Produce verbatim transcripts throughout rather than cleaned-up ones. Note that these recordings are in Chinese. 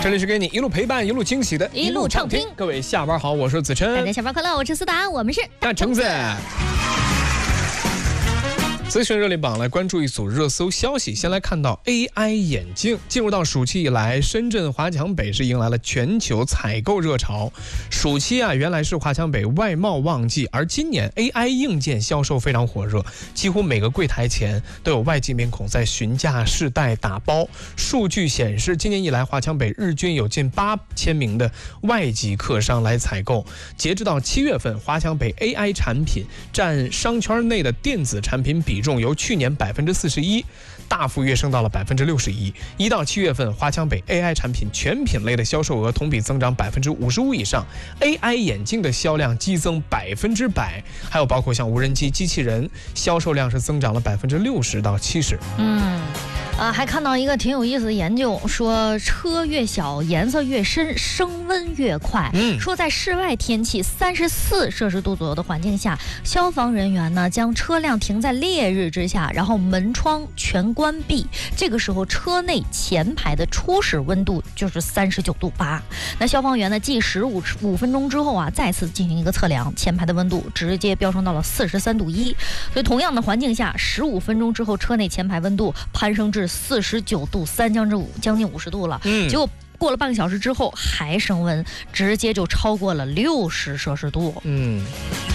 这里是给你一路陪伴、一路惊喜的一路畅听。 各位下班好，我是子琛。 大家下班快乐，我是思达，我们是大橙子。资讯热力榜来关注一组热搜消息，先来看到 A I 眼镜。进入到暑期以来，深圳华强北是迎来了全球采购热潮。暑期啊，原来是华强北外贸旺季，而今年 A I 硬件销售非常火热，几乎每个柜台前都有外籍面孔在询价、试戴、打包。数据显示，今年以来，华强北日均有近八千名的外籍客商来采购。截至到七月份，华强北 A I 产品占商圈内的电子产品比重由去年百分之四十一大幅跃升到了百分之六十一。一到七月份，华强北 A I 产品全品类的销售额同比增长百分之五十五以上 ，A I 眼镜的销量激增百分之百，还有包括像无人机、机器人，销售量是增长了百分之六十到七十。 嗯。啊，还看到一个挺有意思的研究，说车越小，颜色越深，升温越快。嗯，说在室外天气三十四摄氏度左右的环境下，消防人员呢将车辆停在烈日之下，然后门窗全关闭。这个时候，车内前排的初始温度就是三十九度八。那消防员呢计时五五分钟之后啊，再次进行一个测量，前排的温度直接飙升到了四十三度一。所以同样的环境下，十五分钟之后，车内前排温度攀升至四十九度三，将至五将近五十度了。嗯，结果过了半个小时之后还升温，直接就超过了六十摄氏度。 嗯。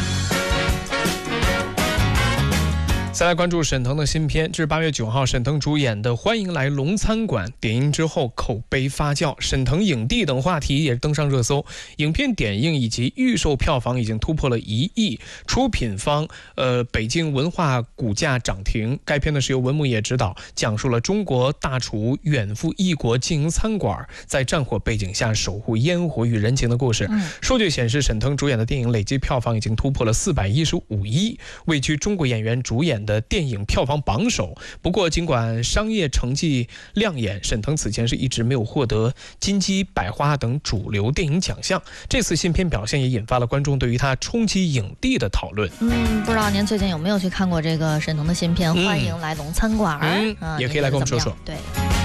再来关注沈腾的新片，这是八月九号沈腾主演的《欢迎来龙餐馆》，点映之后口碑发酵，沈腾影帝等话题也登上热搜。影片点映以及预售票房已经突破了一亿。出品方呃北京文化股价涨停。该片呢是由文牧野执导，讲述了中国大厨远赴异国经营餐馆，在战火背景下守护烟火与人情的故事。嗯、数据显示，沈腾主演的电影累计票房已经突破了四百一十五亿，位居中国演员主演的电影票房榜首。不过尽管商业成绩亮眼，沈腾此前是一直没有获得金鸡、百花等主流电影奖项。这次新片表现也引发了观众对于他冲击影帝的讨论。 嗯，不知道您最近有没有去看过这个沈腾的新片《欢迎来龙餐馆》？ 嗯嗯、也可以来跟我们说说。 对。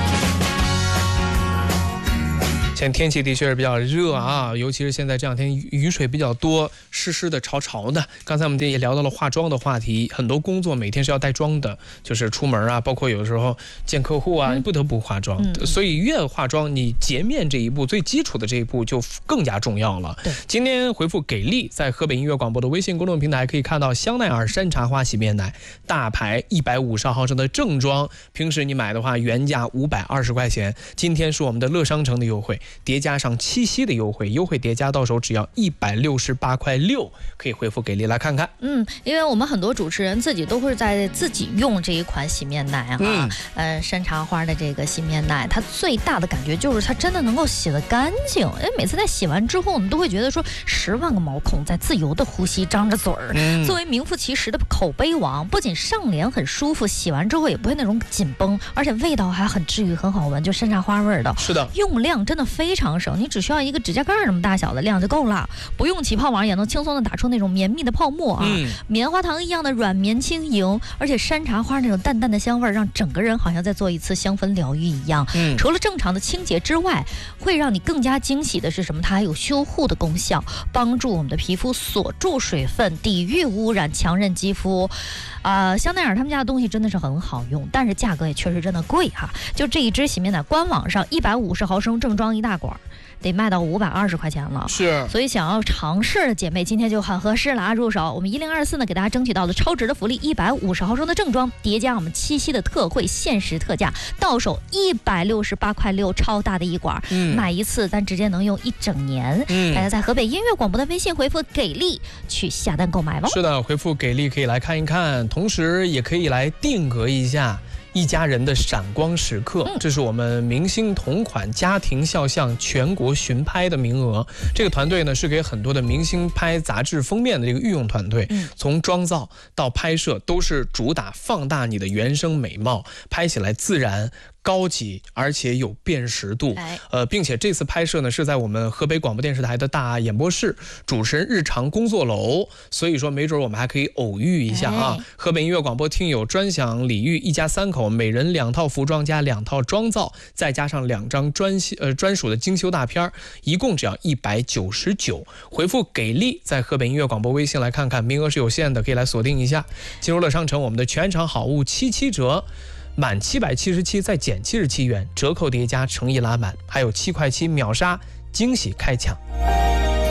现在天气的确是比较热啊，尤其是现在这两天雨水比较多，湿湿的、潮潮的。刚才我们也聊到了化妆的话题，很多工作每天是要带妆的，就是出门啊，包括有的时候见客户啊，你不得不化妆。嗯、所以越化妆，你洁面这一步最基础的这一步就更加重要了。对，今天回复给力，在河北音乐广播的微信公众平台可以看到香奈儿山茶花洗面奶，大牌一百五十毫升的正装，平时你买的话原价五百二十块钱，今天是我们的乐商城的优惠。叠加上七夕的优惠，优惠叠加到手只要一百六十八块六，可以回复给力来看看。 嗯，因为我们很多主持人自己都会在自己用这一款洗面奶啊，嗯，呃，山茶花的这个洗面奶，它最大的感觉就是它真的能够洗得干净。哎，每次在洗完之后，你都会觉得说十万个毛孔在自由的呼吸，张着嘴儿。嗯、作为名副其实的口碑王，不仅上脸很舒服，洗完之后也不会那种紧绷，而且味道还很治愈，很好闻，就山茶花味的。 是的， 用量真的非常省，你只需要一个指甲盖那么大小的量就够了，不用起泡网也能轻松的打出那种绵密的泡沫啊，嗯、棉花糖一样的软绵轻盈，而且山茶花那种淡淡的香味让整个人好像在做一次香氛疗愈一样。嗯、除了正常的清洁之外，会让你更加惊喜的是什么？它还有修护的功效，帮助我们的皮肤锁住水分，抵御污染，强韧肌肤。啊、呃，香奈儿他们家的东西真的是很好用，但是价格也确实真的贵哈。就这一支洗面奶，官网上一百五十毫升正装一大管，得卖到五百二十块钱了。 是， 所以想要尝试的姐妹今天就很合适了啊！入手我们一零二四呢，给大家争取到了超值的福利，一百五十毫升的正装，叠加我们七夕的特惠限时特价，到手一百六十八块六，超大的一管，嗯、买一次咱直接能用一整年。嗯、大家在河北音乐广播的微信回复给力去下单购买吧。 是的，回复给力可以来看一看，同时也可以来定格一下一家人的闪光时刻，这是我们明星同款家庭肖像全国巡拍的名额。这个团队呢是给很多的明星拍杂志封面的这个御用团队，从妆造到拍摄都是主打放大你的原生美貌，拍起来自然高级，而且有辨识度。 哎， 呃，并且这次拍摄呢是在我们河北广播电视台的大演播室，主持人日常工作楼，所以说没准我们还可以偶遇一下啊。 哎、 河北音乐广播听友专享礼遇，一家三口每人两套服装加两套妆造，再加上两张专呃专属的精修大片，一共只要一百九十九。回复给力，在河北音乐广播微信来看看，名额是有限的，可以来锁定一下。进入乐商城，我们的全场好物七七折。满七百七十七再减七十七元，折扣叠加诚意拉满，还有七块七秒杀惊喜开抢。